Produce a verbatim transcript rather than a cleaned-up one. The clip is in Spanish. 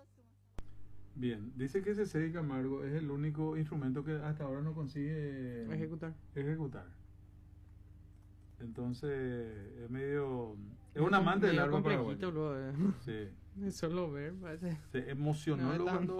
Bien, dice que ese Cedi Camargo es el único instrumento que hasta ahora no consigue Ejecutar. ejecutar. Entonces, es medio... Es un amante del medio arpa paraguaya. complejito luego, eh. Sí. Solo ver, parece. Se emocionó No es luego tan- cuando